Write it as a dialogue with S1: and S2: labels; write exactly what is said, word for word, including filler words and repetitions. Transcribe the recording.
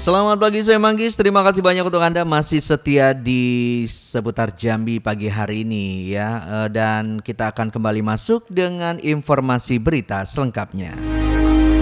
S1: Selamat pagi, saya Manggis. Terima kasih banyak untuk Anda masih setia di seputar Jambi pagi hari ini ya. Eh, Dan kita akan kembali masuk dengan informasi berita selengkapnya.